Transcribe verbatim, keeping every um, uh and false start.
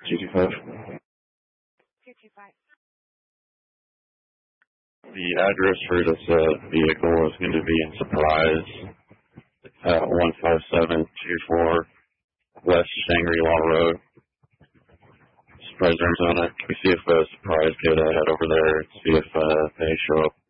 two two five. two two five. The address for this uh, vehicle is going to be in Surprise at one five seven two four West Shangri-La Road, Surprise, Arizona. Can we see if uh, Surprise could uh, head over there and see if uh, they show up